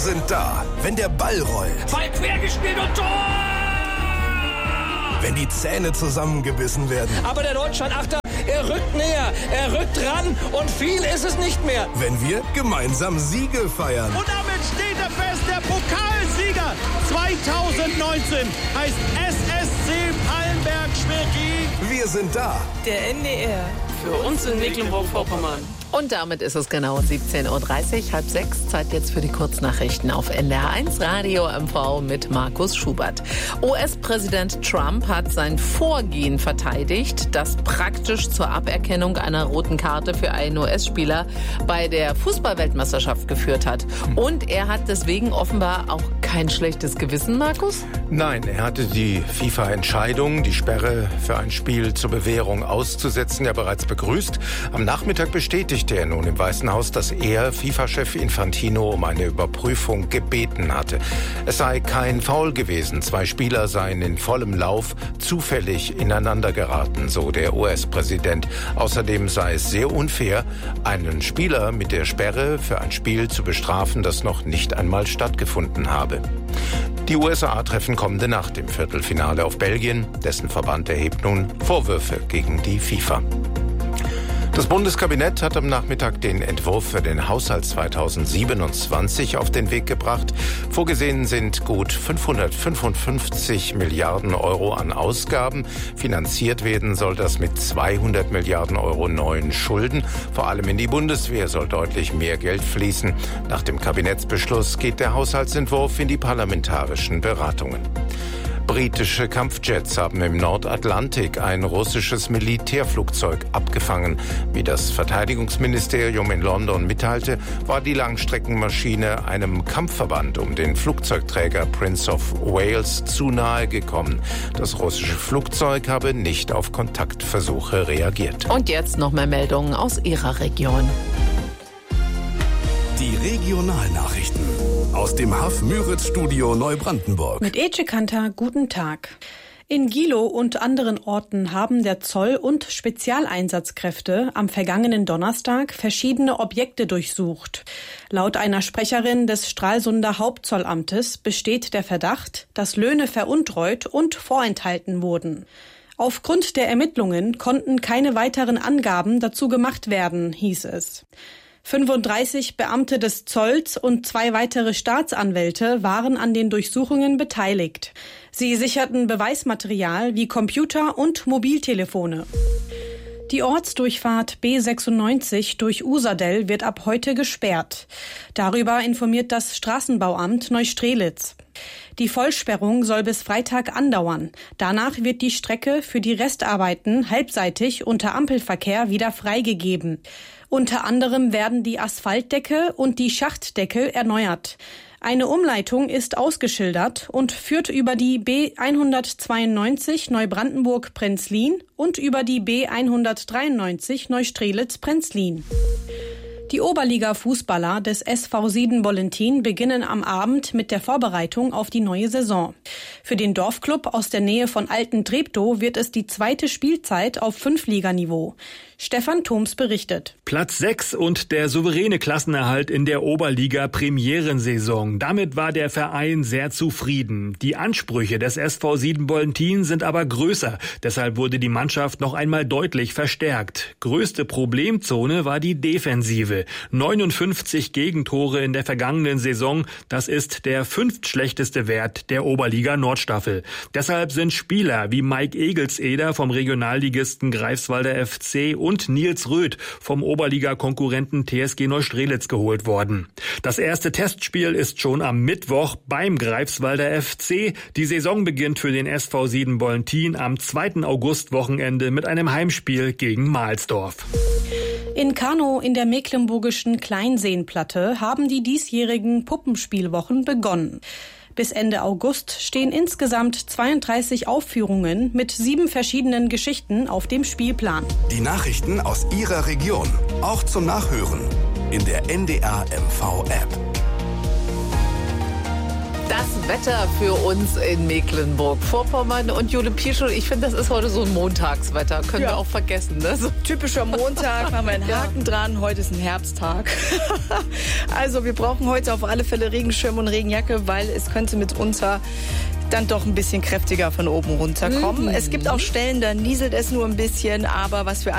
sind da, wenn der Ball rollt. Ball quergespielt und Tor! Wenn die Zähne zusammengebissen werden. Aber der Deutschland-Achter, er rückt näher, er rückt ran und viel ist es nicht mehr. Wenn wir gemeinsam Siege feiern. Und damit steht er fest, der Pokalsieger 2019 heißt SSC Pallenberg-Schwerin. Wir sind da. Der NDR für uns in Mecklenburg-Vorpommern. Und damit ist es genau 17.30 Uhr, 5:30. Zeit jetzt für die Kurznachrichten auf NDR1 Radio MV mit Markus Schubert. US-Präsident Trump hat sein Vorgehen verteidigt, das praktisch zur Aberkennung einer roten Karte für einen US-Spieler bei der Fußball-Weltmeisterschaft geführt hat. Und er hat deswegen offenbar auch kein schlechtes Gewissen, Markus? Nein, er hatte die FIFA-Entscheidung, die Sperre für ein Spiel zur Bewährung auszusetzen, ja bereits begrüßt. Am Nachmittag bestätigte er nun im Weißen Haus, dass er FIFA-Chef Infantino um eine Überprüfung gebeten hatte. Es sei kein Foul gewesen. 2 Spieler seien in vollem Lauf zufällig ineinander geraten, so der US-Präsident. Außerdem sei es sehr unfair, einen Spieler mit der Sperre für ein Spiel zu bestrafen, das noch nicht einmal stattgefunden habe. Die USA treffen kommende Nacht im Viertelfinale auf Belgien. Dessen Verband erhebt nun Vorwürfe gegen die FIFA. Das Bundeskabinett hat am Nachmittag den Entwurf für den Haushalt 2027 auf den Weg gebracht. Vorgesehen sind gut 555 Milliarden Euro an Ausgaben. Finanziert werden soll das mit 200 Milliarden Euro neuen Schulden. Vor allem in die Bundeswehr soll deutlich mehr Geld fließen. Nach dem Kabinettsbeschluss geht der Haushaltsentwurf in die parlamentarischen Beratungen. Britische Kampfjets haben im Nordatlantik ein russisches Militärflugzeug abgefangen. Wie das Verteidigungsministerium in London mitteilte, war die Langstreckenmaschine einem Kampfverband um den Flugzeugträger Prince of Wales zu nahe gekommen. Das russische Flugzeug habe nicht auf Kontaktversuche reagiert. Und jetzt noch mehr Meldungen aus Ihrer Region. Die Regionalnachrichten aus dem Haff-Müritz-Studio Neubrandenburg. Mit Ece Kanter, guten Tag. In Gilow und anderen Orten haben der Zoll und Spezialeinsatzkräfte am vergangenen Donnerstag verschiedene Objekte durchsucht. Laut einer Sprecherin des Stralsunder Hauptzollamtes besteht der Verdacht, dass Löhne veruntreut und vorenthalten wurden. Aufgrund der Ermittlungen konnten keine weiteren Angaben dazu gemacht werden, hieß es. 35 Beamte des Zolls und 2 weitere Staatsanwälte waren an den Durchsuchungen beteiligt. Sie sicherten Beweismaterial wie Computer und Mobiltelefone. Die Ortsdurchfahrt B96 durch Usadell wird ab heute gesperrt. Darüber informiert das Straßenbauamt Neustrelitz. Die Vollsperrung soll bis Freitag andauern. Danach wird die Strecke für die Restarbeiten halbseitig unter Ampelverkehr wieder freigegeben. Unter anderem werden die Asphaltdecke und die Schachtdecke erneuert. Eine Umleitung ist ausgeschildert und führt über die B192 Neubrandenburg-Prenzlin und über die B193 Neustrelitz-Prenzlin. Die Oberliga-Fußballer des SV Siedenbollentin beginnen am Abend mit der Vorbereitung auf die neue Saison. Für den Dorfclub aus der Nähe von Alten-Treptow wird es die 2. Spielzeit auf 5-Liganiveau. Stefan Thoms berichtet. Platz 6 und der souveräne Klassenerhalt in der Oberliga-Premierensaison. Damit war der Verein sehr zufrieden. Die Ansprüche des SV Siedenbollentin sind aber größer. Deshalb wurde die Mannschaft noch einmal deutlich verstärkt. Größte Problemzone war die Defensive. 59 Gegentore in der vergangenen Saison. Das ist der 5. schlechteste Wert der Oberliga Nordstaffel. Deshalb sind Spieler wie Mike Egelseder vom Regionalligisten Greifswalder FC und Nils Röth vom Oberliga-Konkurrenten TSG Neustrelitz geholt worden. Das erste Testspiel ist schon am Mittwoch beim Greifswalder FC. Die Saison beginnt für den SV Siedenbollentin am 2. August-Wochenende mit einem Heimspiel gegen Mahlsdorf. In Kanow in der mecklenburgischen Kleinseenplatte haben die diesjährigen Puppenspielwochen begonnen. Bis Ende August stehen insgesamt 32 Aufführungen mit 7 verschiedenen Geschichten auf dem Spielplan. Die Nachrichten aus Ihrer Region, auch zum Nachhören in der NDR MV App. Das Wetter für uns in Mecklenburg-Vorpommern. Und Jule Pieschow, ich finde, das ist heute so ein Montagswetter. Können wir auch vergessen. Ne? So. Typischer Montag, machen wir einen Haken dran. Heute ist ein Herbsttag. Also wir brauchen heute auf alle Fälle Regenschirm und Regenjacke, weil es könnte mitunter dann doch ein bisschen kräftiger von oben runterkommen. Es gibt auch Stellen, da nieselt es nur ein bisschen. Aber was wir